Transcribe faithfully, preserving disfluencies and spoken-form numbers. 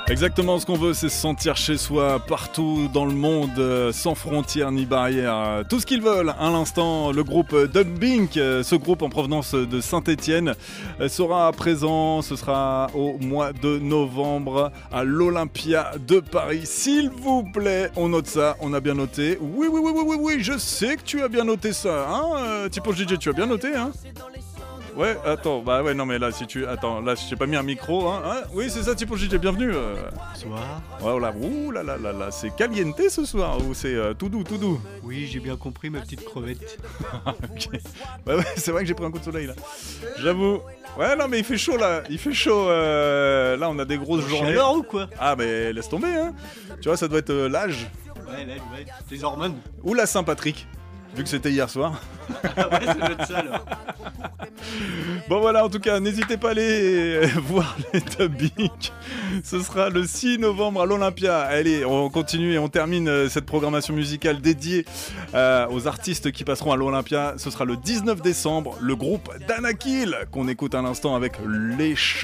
Exactement, ce qu'on veut, c'est se sentir chez soi, partout dans le monde, euh, sans frontières ni barrières. Tout ce qu'ils veulent. À l'instant, le groupe Dubbink, euh, ce groupe en provenance de Saint-Étienne, euh, sera présent. Ce sera au mois de novembre à l'Olympia de Paris. S'il vous plaît, on note ça. On a bien noté. Oui, oui, oui, oui, oui, oui. Je sais que tu as bien noté ça, hein, euh, Tipo J J, tu as bien noté, hein. Ouais, attends, bah ouais, non mais là, si tu... Attends, là, je t'ai pas mis un micro, hein, hein. Oui, c'est ça, Tipo J J, bienvenue. Euh... Bonsoir. Voilà, ouh là là là là, c'est caliente ce soir, ou c'est euh, tout doux, tout doux. Oui, j'ai bien compris, ma petite crevette. Ok. Ouais, ouais, c'est vrai que j'ai pris un coup de soleil, là. J'avoue. Ouais, non mais il fait chaud, là, il fait chaud, euh... là, on a des grosses journées. Chaleur ou quoi? Ah, mais laisse tomber, hein. Tu vois, ça doit être euh, l'âge. Ouais, l'âge, ouais, les hormones. Ou la Saint-Patrick, vu que c'était hier soir. Ouais, ça doit être ça, alors. Bon voilà, en tout cas, n'hésitez pas à aller voir les Dubbink. Ce sera le six novembre à l'Olympia. Allez, on continue et on termine cette programmation musicale dédiée euh, aux artistes qui passeront à l'Olympia. Ce sera le dix-neuf décembre, le groupe Danakil, qu'on écoute à l'instant avec Les Champs.